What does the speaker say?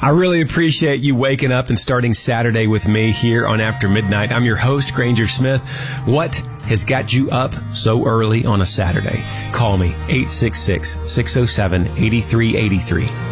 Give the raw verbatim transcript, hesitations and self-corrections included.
I really appreciate you waking up and starting Saturday with me here on After Midnight. I'm your host, Granger Smith. What has got you up so early on a Saturday? Call me, eight six six, six oh seven, eight three eight three.